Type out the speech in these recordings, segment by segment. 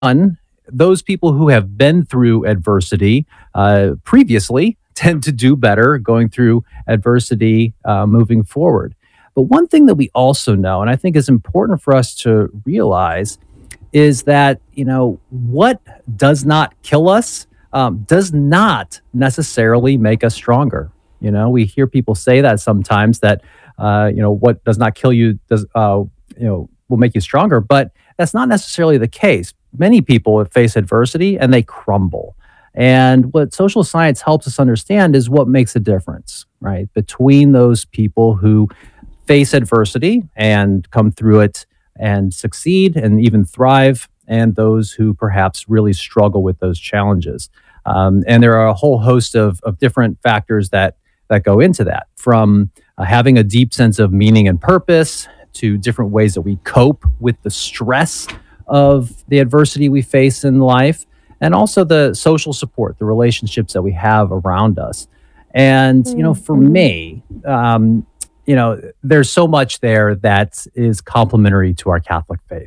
one, those people who have been through adversity previously tend to do better going through adversity moving forward. But one thing that we also know, and I think is important for us to realize, is that what does not kill us does not necessarily make us stronger. We hear people say that sometimes, that what does not kill you does will make you stronger, but that's not necessarily the case. Many people face adversity and they crumble. And what social science helps us understand is what makes a difference, right, between those people who face adversity and come through it and succeed and even thrive, and those who perhaps really struggle with those challenges. And there are a whole host of different factors that go into that, from having a deep sense of meaning and purpose to different ways that we cope with the stress of the adversity we face in life, and also the social support, the relationships that we have around us. And, for me, there's so much there that is complementary to our Catholic faith.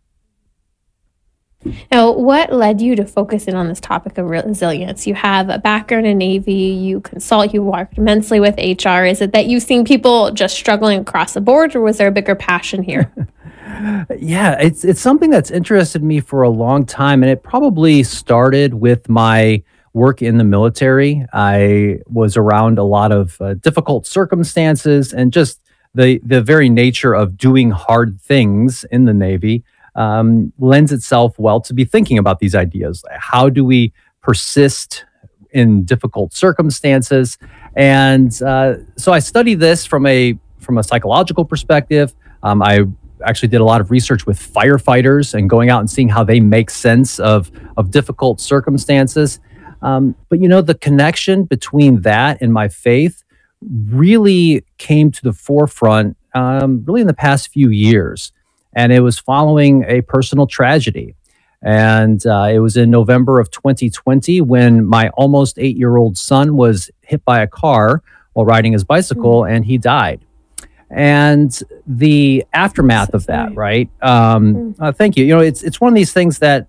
Now, what led you to focus in on this topic of resilience? You have a background in Navy, you consult, you worked immensely with HR. Is it that you've seen people just struggling across the board, or was there a bigger passion here? Yeah, it's something that's interested me for a long time, and it probably started with my work in the military. I was around a lot of difficult circumstances, and just the very nature of doing hard things in the Navy lends itself well to be thinking about these ideas. How do we persist in difficult circumstances? And so I study this from a psychological perspective. I actually did a lot of research with firefighters and going out and seeing how they make sense of difficult circumstances. But the connection between that and my faith really came to the forefront really in the past few years. And it was following a personal tragedy. And it was in November of 2020 when my almost 8-year-old son was hit by a car while riding his bicycle, and he died. And the aftermath of that, right? Thank you. It's one of these things that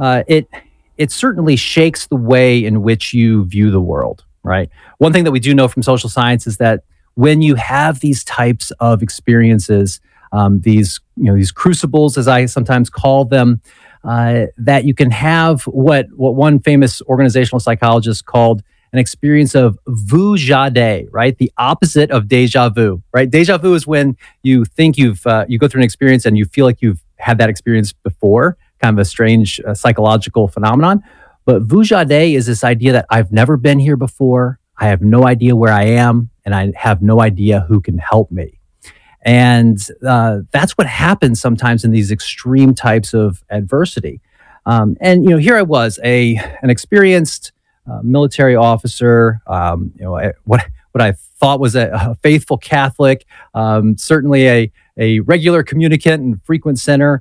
it certainly shakes the way in which you view the world, right? One thing that we do know from social science is that when you have these types of experiences, these crucibles, as I sometimes call them, that you can have what one famous organizational psychologist called an experience of vu-ja-de, right? The opposite of deja vu, right? Deja vu is when you think you go through an experience and you feel like you've had that experience before, kind of a strange psychological phenomenon. But vu-ja-de is this idea that I've never been here before, I have no idea where I am, and I have no idea who can help me. And that's what happens sometimes in these extreme types of adversity. And here I was, an experienced military officer. What I thought was a faithful Catholic, certainly a regular communicant and frequent sinner,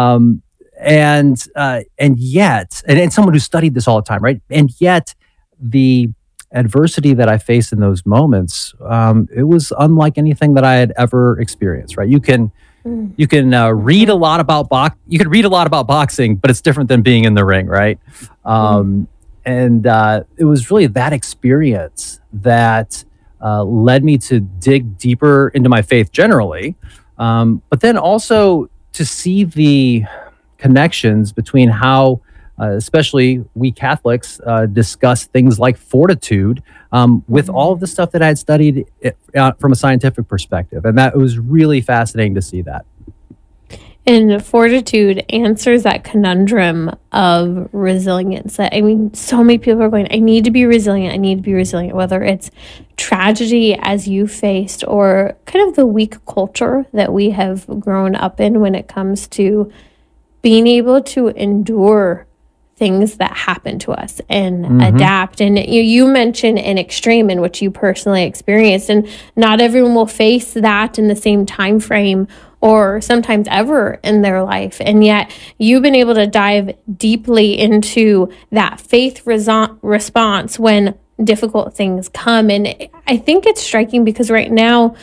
and yet, and someone who studied this all the time, right? And yet, the adversity that I faced in those moments, it was unlike anything that I had ever experienced. Right? You can read a lot about boxing, but it's different than being in the ring, right? And it was really that experience that led me to dig deeper into my faith generally, but then also to see the connections between how especially we Catholics discuss things like fortitude with all of the stuff that I had studied from a scientific perspective. And that was really fascinating to see that. And fortitude answers that conundrum of resilience. I mean, so many people are going, I need to be resilient. I need to be resilient, whether it's tragedy as you faced or kind of the weak culture that we have grown up in when it comes to being able to endure things that happen to us and adapt. And you mentioned an extreme in which you personally experienced, and not everyone will face that in the same time frame or sometimes ever in their life. And yet you've been able to dive deeply into that faith response when difficult things come. And I think it's striking because right now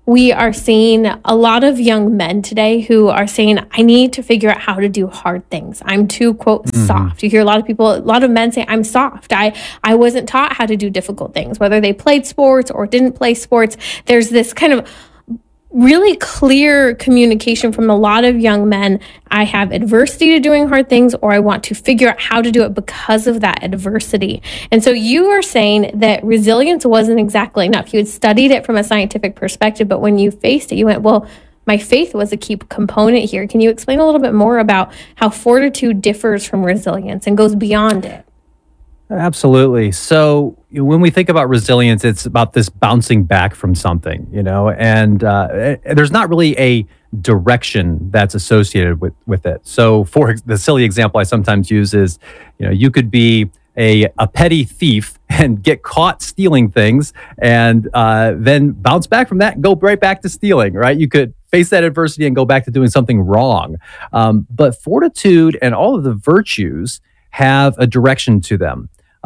we are seeing a lot of young men today who are saying, I need to figure out how to do hard things. I'm too, quote, Hmm. soft. You hear a lot of people, a lot of men say, I'm soft. I wasn't taught how to do difficult things, whether they played sports or didn't play sports. There's this kind of really clear communication from a lot of young men. I have adversity to doing hard things, or I want to figure out how to do it because of that adversity. And so you are saying that resilience wasn't exactly enough. You had studied it from a scientific perspective, but when you faced it, you went, well, my faith was a key component here. Can you explain a little bit more about how fortitude differs from resilience and goes beyond it? Absolutely. So when we think about resilience, it's about this bouncing back from something, and there's not really a direction that's associated with it. So, the silly example I sometimes use is, you could be a petty thief and get caught stealing things, and then bounce back from that and go right back to stealing. Right? You could face that adversity and go back to doing something wrong. But fortitude and all of the virtues have a direction to them.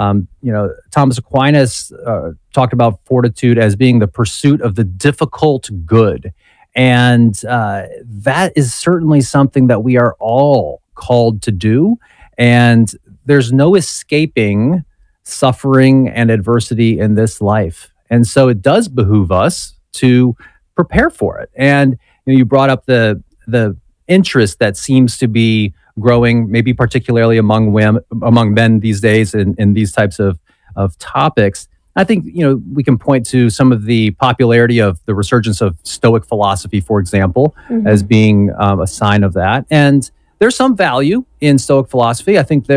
Thomas Aquinas talked about fortitude as being the pursuit of the difficult good. And that is certainly something that we are all called to do. And there's no escaping suffering and adversity in this life. And so it does behoove us to prepare for it. And you brought up the interest that seems to be growing, maybe particularly among women, among men these days, in these types of topics. I think we can point to some of the popularity of the resurgence of Stoic philosophy, for example, as being a sign of that. And there's some value in Stoic philosophy. I think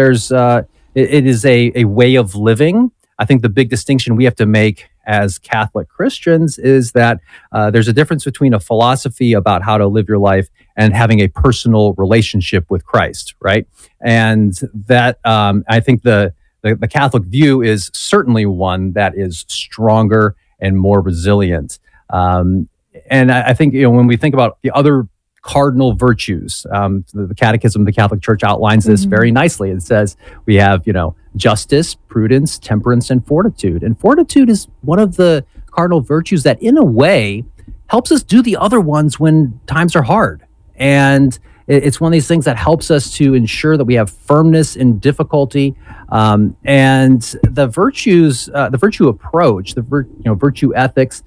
it is a way of living. I think the big distinction we have to make as Catholic Christians is that there's a difference between a philosophy about how to live your life and having a personal relationship with Christ, right? And that I think the Catholic view is certainly one that is stronger and more resilient. And I think when we think about the other cardinal virtues, the Catechism of the Catholic Church outlines this very nicely. It says we have justice, prudence, temperance, and fortitude. And fortitude is one of the cardinal virtues that, in a way, helps us do the other ones when times are hard. And it's one of these things that helps us to ensure that we have firmness in difficulty. And the virtues, the virtue approach, virtue ethics,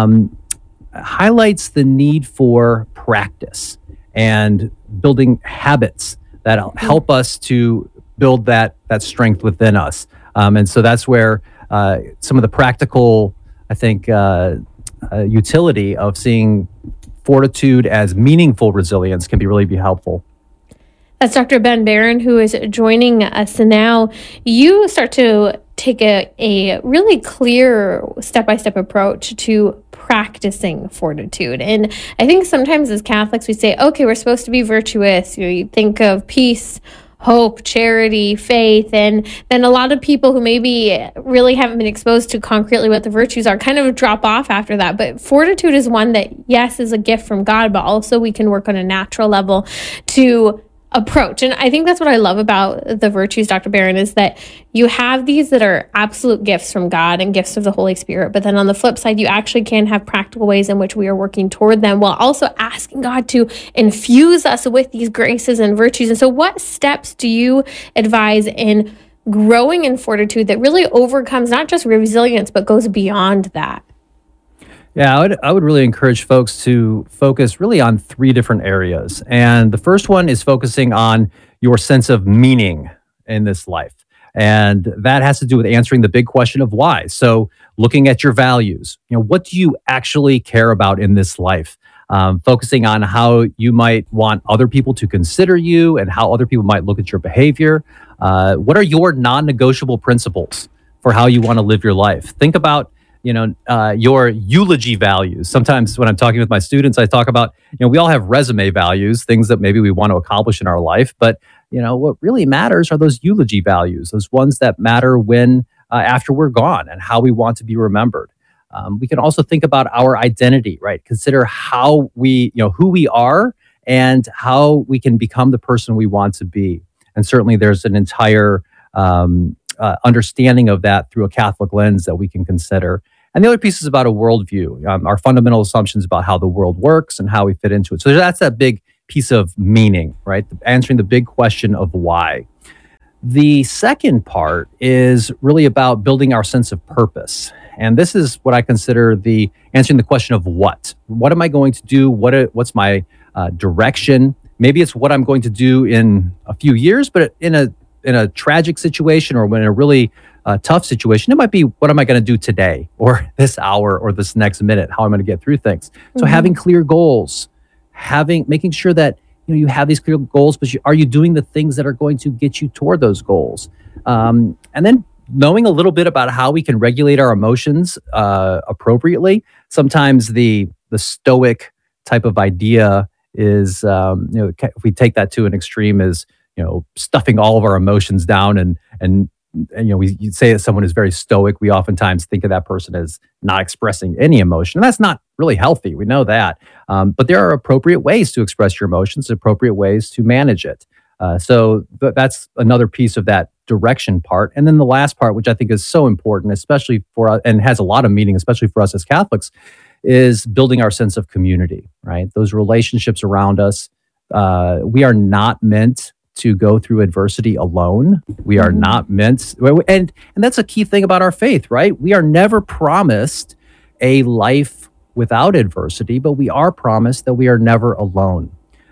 highlights the need for practice and building habits that help us to build that strength within us. And so that's where some of the practical, I think, utility of seeing fortitude as meaningful resilience can be helpful. That's Dr. Ben Barron, who is joining us now. You start to take a really clear step-by-step approach to practicing fortitude. And I think sometimes as Catholics, we say, okay, we're supposed to be virtuous. You think of peace, hope, charity, faith, and then a lot of people who maybe really haven't been exposed to concretely what the virtues are kind of drop off after that. But fortitude is one that, yes, is a gift from God, but also we can work on a natural level to approach. And I think that's what I love about the virtues, Dr. Barron, is that you have these that are absolute gifts from God and gifts of the Holy Spirit. But then on the flip side, you actually can have practical ways in which we are working toward them while also asking God to infuse us with these graces and virtues. And so what steps do you advise in growing in fortitude that really overcomes not just resilience, but goes beyond that? Yeah, I would really encourage folks to focus really on three different areas. And the first one is focusing on your sense of meaning in this life. And that has to do with answering the big question of why. So looking at your values, what do you actually care about in this life? Focusing on how you might want other people to consider you and how other people might look at your behavior. What are your non-negotiable principles for how you want to live your life? Think about your eulogy values. Sometimes when I'm talking with my students, I talk about, we all have resume values, things that maybe we want to accomplish in our life. But, what really matters are those eulogy values, those ones that matter when after we're gone and how we want to be remembered. We can also think about our identity, right? Consider how we, who we are and how we can become the person we want to be. And certainly there's an entire understanding of that through a Catholic lens that we can consider. And the other piece is about a worldview, our fundamental assumptions about how the world works and how we fit into it. So that's that big piece of meaning, right? Answering the big question of why. The second part is really about building our sense of purpose. And this is what I consider the answering the question of what. What am I going to do? What's my direction? Maybe it's what I'm going to do in a few years, but in a tragic situation or in a really tough situation, it might be what am I going to do today or this hour or this next minute? How am I going to get through things? So having clear goals, making sure that you have these clear goals, but are you doing the things that are going to get you toward those goals? And then knowing a little bit about how we can regulate our emotions appropriately. Sometimes the stoic type of idea is, if we take that to an extreme, is stuffing all of our emotions down and you say that someone is very stoic. We oftentimes think of that person as not expressing any emotion. And that's not really healthy. We know that. But there are appropriate ways to express your emotions, appropriate ways to manage it. So that's another piece of that direction part. And then the last part, which I think is so important, especially for us, and has a lot of meaning, especially for us as Catholics, is building our sense of community, right? Those relationships around us. We are not meant to go through adversity alone. We are not meant, and that's a key thing about our faith, right? We are never promised a life without adversity, but we are promised that we are never alone.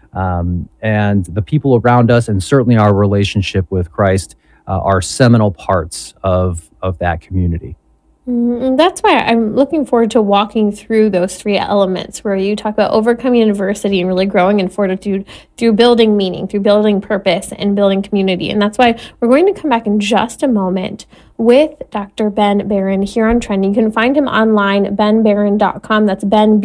And the people around us, and certainly our relationship with Christ, are seminal parts of that community. And that's why I'm looking forward to walking through those three elements where you talk about overcoming adversity and really growing in fortitude through building meaning, through building purpose, and building community. And that's why we're going to come back in just a moment with Dr. Ben Barron here on Trend. You can find him online, benbarron.com. That's Ben,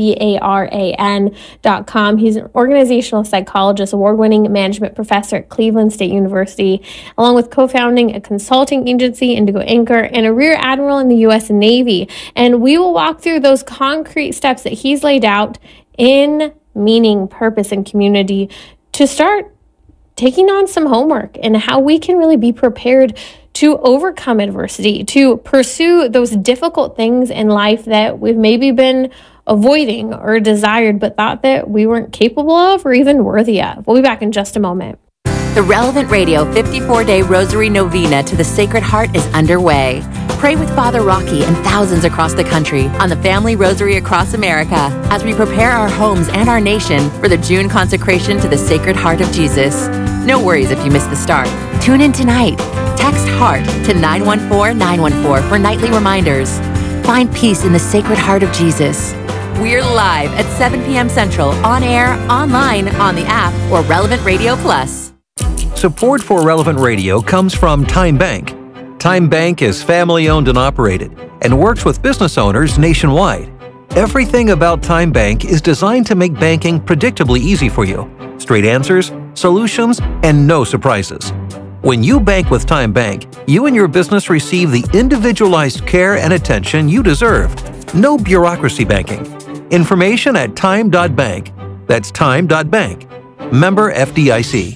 BARAN.com. He's an organizational psychologist, award-winning management professor at Cleveland State University, along with co-founding a consulting agency, Indigo Anchor, and a rear admiral in the U.S. Navy. And we will walk through those concrete steps that he's laid out in meaning, purpose, and community to start taking on some homework and how we can really be prepared to overcome adversity, to pursue those difficult things in life that we've maybe been avoiding or desired, but thought that we weren't capable of or even worthy of. We'll be back in just a moment. The Relevant Radio 54-Day Rosary Novena to the Sacred Heart is underway. Pray with Father Rocky and thousands across the country on the Family Rosary across America as we prepare our homes and our nation for the June consecration to the Sacred Heart of Jesus. No worries if you miss the start. Tune in tonight. Text HEART to 914-914 for nightly reminders. Find peace in the Sacred Heart of Jesus. We're live at 7 p.m. Central, on air, online, on the app, or Relevant Radio Plus. Support for Relevant Radio comes from Time Bank. Time Bank is family-owned and operated and works with business owners nationwide. Everything about Time Bank is designed to make banking predictably easy for you. Straight answers, solutions, and no surprises. When you bank with Time Bank, you and your business receive the individualized care and attention you deserve. No bureaucracy banking. Information at time.bank. That's time.bank. Member FDIC.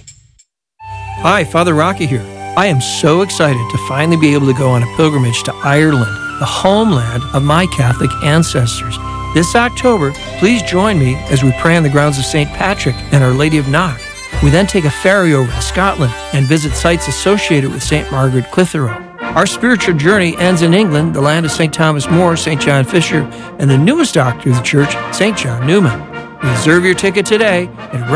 Hi, Father Rocky here. I am so excited to finally be able to go on a pilgrimage to Ireland, the homeland of my Catholic ancestors. This October, please join me as we pray on the grounds of St. Patrick and Our Lady of Knock. We then take a ferry over to Scotland and visit sites associated with St. Margaret Clitheroe. Our spiritual journey ends in England, the land of St. Thomas More, St. John Fisher, and the newest doctor of the church, St. John Newman. Reserve your ticket today at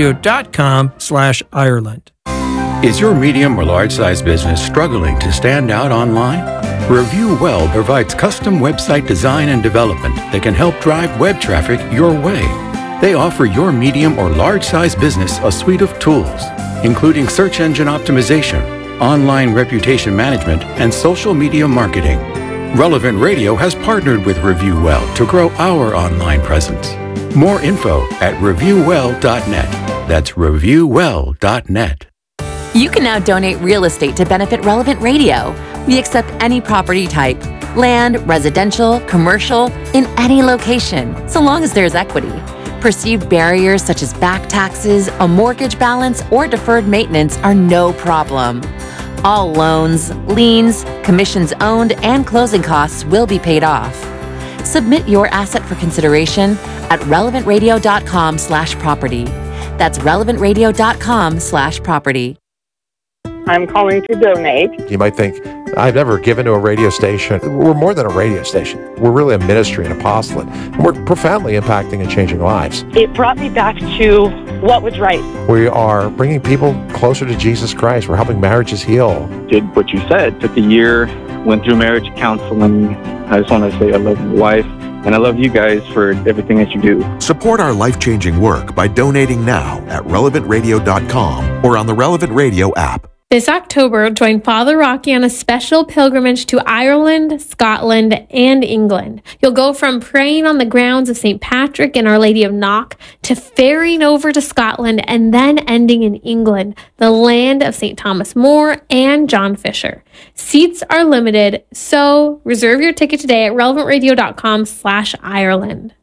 relevantradio.com/Ireland. Is your medium or large-size business struggling to stand out online? Review Well provides custom website design and development that can help drive web traffic your way. They offer your medium or large-size business a suite of tools, including search engine optimization, online reputation management, and social media marketing. Relevant Radio has partnered with Review Well to grow our online presence. More info at reviewwell.net. That's reviewwell.net. You can now donate real estate to benefit Relevant Radio. We accept any property type, land, residential, commercial, in any location, so long as there's equity. Perceived barriers such as back taxes, a mortgage balance, or deferred maintenance are no problem. All loans, liens, commissions owned, and closing costs will be paid off. Submit your asset for consideration at relevantradio.com/property. That's relevantradio.com/property. I'm calling to donate. You might think, I've never given to a radio station. We're more than a radio station. We're really a ministry, an apostolate. And we're profoundly impacting and changing lives. It brought me back to what was right. We are bringing people closer to Jesus Christ. We're helping marriages heal. Did what you said. Took a year, went through marriage counseling. I just want to say I love my wife. And I love you guys for everything that you do. Support our life-changing work by donating now at relevantradio.com or on the Relevant Radio app. This October, join Father Rocky on a special pilgrimage to Ireland, Scotland, and England. You'll go from praying on the grounds of St. Patrick and Our Lady of Knock to ferrying over to Scotland and then ending in England, the land of St. Thomas More and John Fisher. Seats are limited, so reserve your ticket today at relevantradio.com/Ireland.